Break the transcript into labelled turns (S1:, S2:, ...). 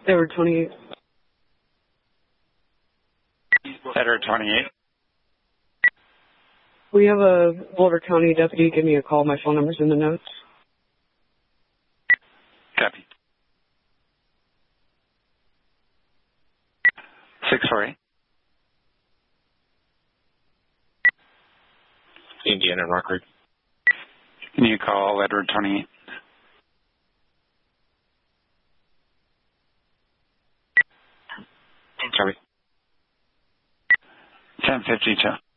S1: Edward 28.
S2: Edward 28.
S1: We have a Boulder County deputy give me a call. My phone number's in the notes.
S2: Copy. 648.
S3: Indiana Rockford.
S2: Can you call Edward 28?
S3: Sorry.
S2: 1052.